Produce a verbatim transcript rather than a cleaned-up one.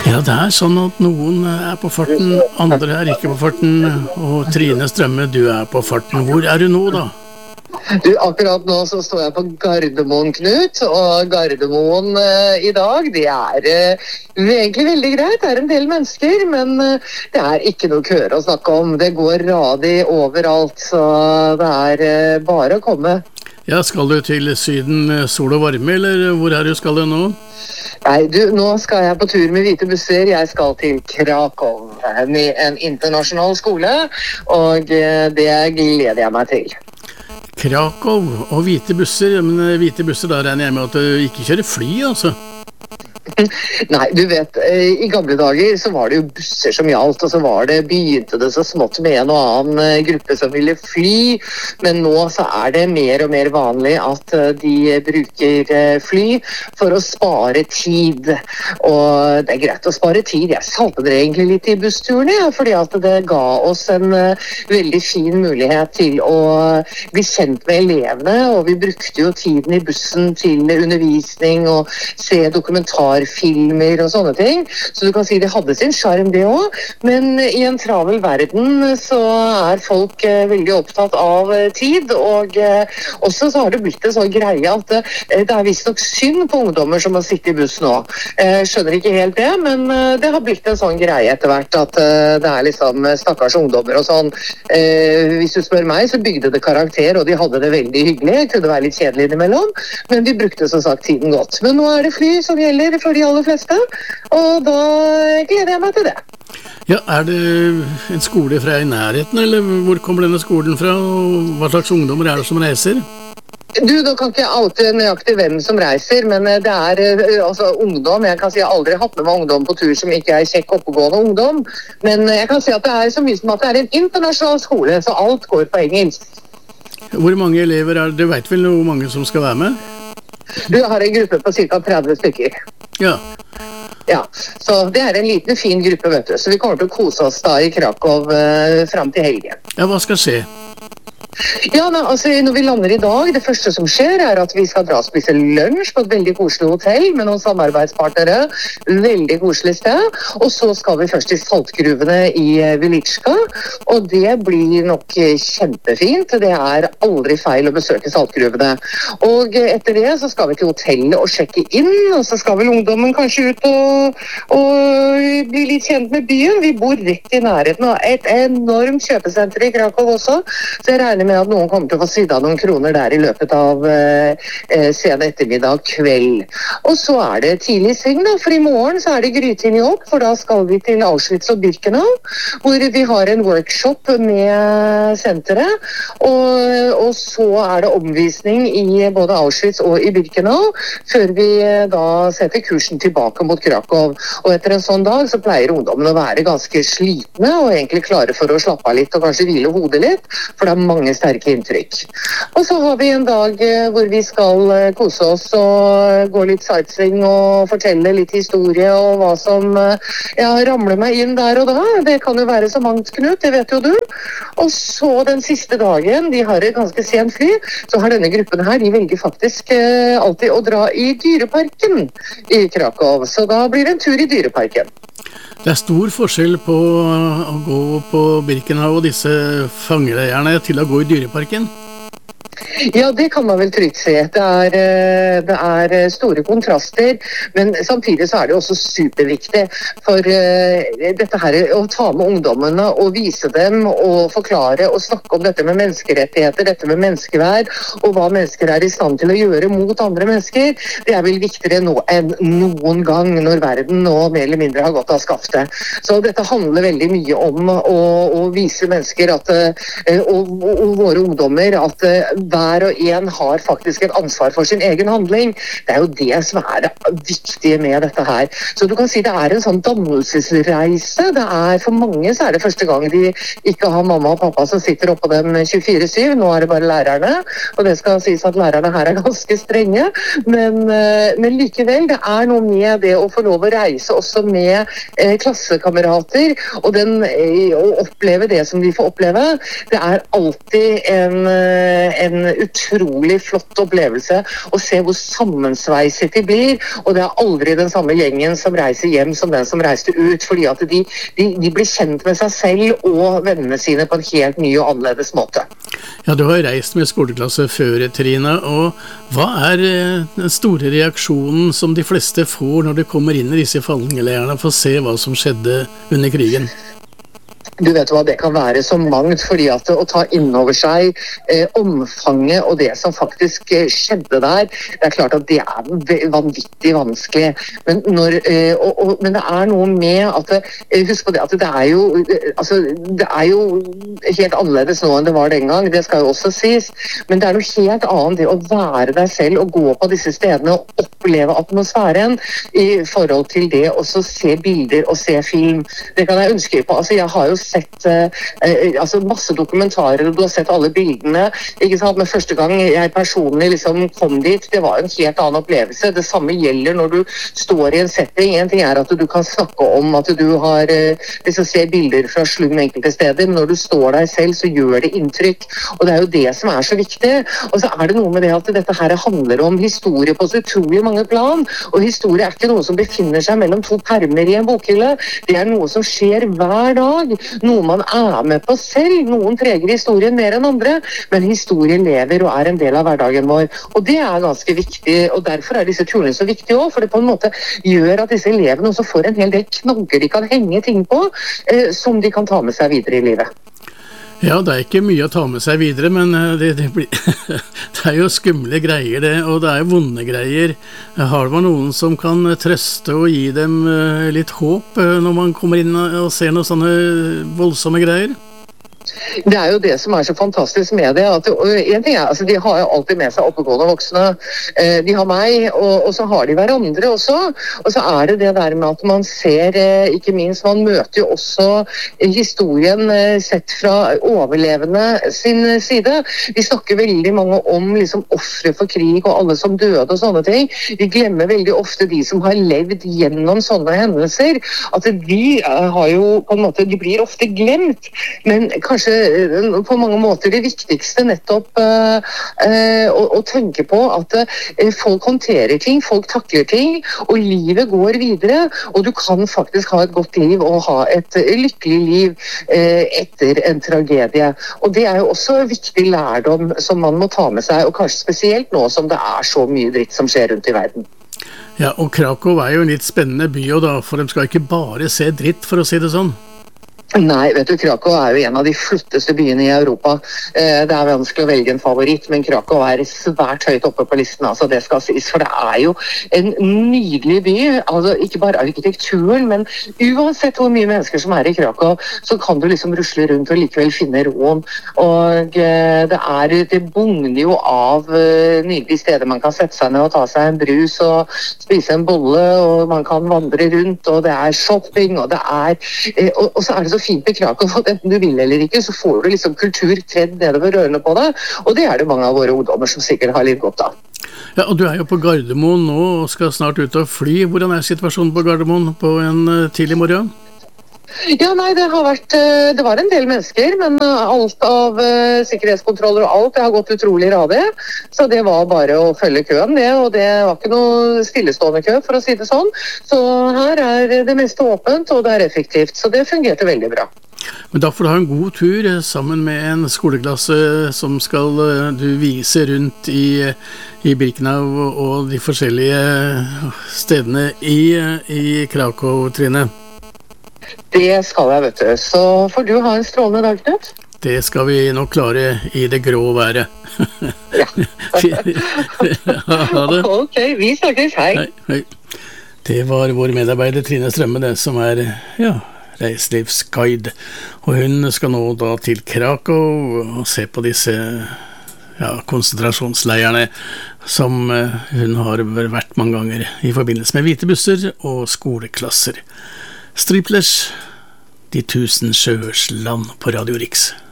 Ja, det er sånn at noen er på farten, andre er ikke på farten, og Trine Strømme, du er på farten. Hvor er du nå da? Du, akkurat nå så står jeg på Gardermoen, Knut, og Gardermoen eh, i dag, det er eh, egentlig veldig greit. Det er en del mennesker, men eh, det er ikke noe køer å snakke om. Det går radig overalt, så det er eh, bare å komme. Ja, skal du til Syden, sol og varme, eller hvor er du skal du nå? Nei, du, nå skal jeg på tur med hvite busser. Jeg skal til Krakow, med en internasjonal skole, og eh, det gleder jeg meg til. Krakow og hvite busser, men hvite busser da regner jeg med at du ikke kjører fly, altså? Nei, du vet, i gamle dager så var det jo busser som gjaldt, og så var det, begynte det så smått med en og annen gruppe som ville fly, men nå så er det mer og mer vanlig at de bruker fly for å spare tid, og det er greit å spare tid. Jeg savner det egentlig litt i bussturene, ja, fordi at det ga oss en veldig fin mulighet til å bli kjent med elevene, og vi brukte jo tiden i bussen til undervisning og se dokumentar filmer og sånne ting, så du kan si det hadde sin skjerm det også, men i en travel verden så er folk eh, veldig opptatt av eh, tid, og eh, også så har det blitt en sånn greie at eh, det er vist nok synd på ungdommer som har sittet i buss nå. Jeg eh, skjønner ikke helt det, men eh, det har blitt en sånn greie etter hvert at eh, det er liksom stakkars ungdommer og sånn. Eh, hvis du spør meg, så bygde det karakter, og de hadde det veldig hyggelig. Det kunne være litt kjedelig innimellom, men vi brukte som sagt tiden godt. Men nå er det fly som gjelder for de aller fleste, og da gleder jeg meg til det. Ja, er det en skole fra i nærheten, eller hvor kommer denne skolen fra, og hva slags ungdommer er det som reiser? Du, da kan ikke jeg oute nøyaktig hvem som reiser, men det er altså ungdom. Jeg kan si jeg har aldri hatt med meg ungdom på tur som ikke er kjekk oppegående ungdom, men jeg kan si at det er så mye som at det er en internasjonal skole, så alt går på engelsk. Hvor mange elever er det? Du vet vel hvor mange som skal være med? Du har en gruppe på cirka tretti stykker. Ja. Ja, så det er en liten fin gruppe, vet du. Så vi kommer til å kose oss da i Krakow eh, frem til helgen. Ja, hva skal skje? Ja, ne, altså når vi lander i dag, det første som skjer er at vi skal dra og spise lunsj på et veldig koselig hotell med noen samarbeidspartnere. Veldig koselig sted. Og så skal vi først til saltgruvene i Velitska, og det blir nok kjempefint. Det er aldri feil å besøke saltgruvene. Og etter det så skal vi til hotellet og sjekke inn, og så skal vel ungdommen kanskje ut og, og bli litt kjent med byen. Vi bor rett i nærheten av et enormt kjøpesenter i Krakow også, så jeg regner med at noen kommer til å få sydd av noen kroner der i løpet av eh, sen ettermiddag kveld. Og så er det tidlig sving da, for i morgen så er det grytidlig opp, for da skal vi til Auschwitz og Birkenau, hvor vi har en workshop med senteret, og, og så er det omvisning i både Auschwitz og i Birkenau, før vi da setter kursen tilbake mot Krakow. Og etter en sånn dag så pleier ungdommen å være ganske slitne, og egentlig klare for å slappe av litt, og kanskje hvile hodet litt, for det er mange sterke inntrykk. Og så har vi en dag hvor vi skal kose oss og gå litt sightseeing og fortelle litt historie og hva som ja, ramler meg inn der og da. Det kan jo være så mangt, Knut, det vet jo du. Og så den siste dagen, de har et ganske sent fly, så har denne gruppen her, de velger faktisk eh, alltid å dra i dyreparken i Krakow. Så da blir det en tur i dyreparken. Det er stor forskjell på å gå på Birkenau og disse fangeleierne til å gå i dyreparken. Ja, det kan man vel trygt si. Det er, det er store kontraster, men samtidig så er det også superviktig for uh, dette her å ta med ungdommene og vise dem og forklare og snakke om dette med menneskerettigheter, dette med menneskeverd og hva mennesker er i stand til å gjøre mot andre mennesker. Det er vel viktigere nå enn noen gang når verden nå mer eller mindre har gått av skaftet. Så dette handler veldig mye om å, å vise mennesker at, uh, og, og våre ungdommer at uh, hver og en har faktisk et ansvar for sin egen handling. Det er jo det som er det viktige med dette her. Så du kan si det er en sånn dannelsesreise. Det er, for mange så er det første gang de ikke har mamma og pappa som sitter oppå dem tjuefire syv. Nå er det bare lærerne, og det skal sies at lærerne her er ganske strenge. Men, men likevel, det er noe med det å få lov å reise også med eh, klassekamerater, og den, eh, å oppleve det som de får oppleve. Det er alltid en en utrolig flott opplevelse å se hvor sammensveiset de blir, og det er aldri den samme gjengen som reiser hjem som den som reiste ut, fordi at de, de, de blir kjent med seg selv og vennene sine på en helt ny og annerledes måte. Ja, du har reist med skoleklasse før, Trine, og hva er den store reaksjonen som de fleste får når de kommer inn i disse fangeleirene for å se hva som skjedde under krigen? Du vet hva, det kan være så mangt, fordi at å ta inn over seg eh, omfanget og det som faktisk eh, skjedde der, det er klart at det er vanvittig vanskelig. Men, når, eh, og, og, men det er noe med at, eh, husk på det, at det er jo, eh, altså, det er jo helt annerledes nå enn det var den gang, det skal jo også sies. Men det er noe helt annet det å være deg selv og gå på disse stedene og oppleve atmosfæren i forhold til det å se bilder og se film. Det kan jeg ønske på. Altså, jeg har jo sett eh, altså masse dokumentarer, og du har sett alle bildene, ikke sant? Men første gang jeg personlig liksom kom dit, det var en helt annen opplevelse. Det samme gjelder når du står i en setting. En ting er at du kan snakke om at du har eh, liksom ser bilder fra slum enkelte steder, men når du står der selv, så gjør det inntrykk. Og det er jo det som er så viktig. Og så er det noe med det at dette her handler om historie på så utrolig mange plan, og historie er ikke noe som befinner seg mellom to permer i en bokhylle. Det er noe som skjer hver dag. Noe man er med på selv. Noen preger historien mer enn andre, men historien lever og er en del av hverdagen vår. Og det er ganske viktig, og derfor er disse turene så viktige også, for det på en måte gjør at disse elevene også får en hel del knagger de kan henge ting på, eh, som de kan ta med seg videre i livet. Ja, det er ikke mye å ta med seg videre, men det, det, blir, det er jo skumle greier det, og det er jo vonde greier. Har man noen som kan trøste og gi dem litt håp når man kommer inn og ser noen sånne voldsomme greier? Det er jo det som er så fantastisk med det, at en ting er, altså de har jo alltid med seg oppegående voksne, de har meg, og, og så har de hverandre også, og så er det det der med at man ser, ikke minst, man møter jo også historien sett fra overlevende sin side. Vi snakker veldig mange om liksom ofre for krig og alle som døde og sånne ting. Vi glemmer veldig ofte de som har levd gjennom sånne hendelser, at de har jo på en måte, de blir ofte glemt, men kanskje kanskje på mange måter det viktigste nettopp uh, uh, å, å tenke på at uh, folk håndterer ting, folk takler ting, og livet går videre, og du kan faktisk ha et godt liv og ha et uh, lykkelig liv uh, etter en tragedie. Og det er jo også en viktig lærdom som man må ta med seg, og kanskje spesielt nå som det er så mye dritt som skjer rundt i verden. Ja, og Krakow er jo en litt spennende by, og da, for de skal ikke bare se dritt, for å si det sånn. Nei, vet du, Krakow er jo en av de flotteste byene i Europa. Eh, det er vanskelig å velge en favoritt, men Krakow er svært høyt oppe på listen, altså det skal sies, for det er jo en nydelig by, altså ikke bare arkitekturen, men uansett hvor mye mennesker som er i Krakow, så kan du liksom rusle rundt og likevel finne roen, og eh, det er, det bugner jo av eh, nydelige steder man kan sette seg ned og ta seg en brus og spise en bolle, og man kan vandre rundt, og det er shopping, og det er, eh, og, og så er det så fint med Krakow, at enten du vil eller ikke, så får du liksom kultur tredd nedover rørene på deg, og det er det mange av våre ungdommer som sikkert har litt godt av. Ja, og du er jo på Gardermoen nå, og skal snart ut og fly. Hvordan er situasjonen på Gardermoen på en tidlig morgen? Ja, nei, det har vært, det var en del mennesker, men alt av sikkerhetskontroller og alt, det har gått utrolig radig, så det var bare å følge køen det, og det var ikke noe stillestående kø, for å si det sånn. Så her er det meste åpent, og det er effektivt, så det fungerte veldig bra. Men da får du ha en god tur sammen med en skoleklasse som skal du vise rundt i, i Birkenau og de forskjellige stedene i, i Krakow, Trine. Det skal jeg, vet du. Så får du ha en strålende dag, Knut. Det skal vi nok klare i det grå været. Ja. Ha det. Ok, vi snakkes. Hei. Hei, hei. Det var vår medarbeider Trine Strømme, det som er, ja, reiselivsguide. Og hun skal nå da til Krakow og se på disse, ja, konsentrasjonsleirene som hun har vært mange ganger i forbindelse med hvite busser og skoleklasser. Striplers, De tusen sjøers land på Radio Riks.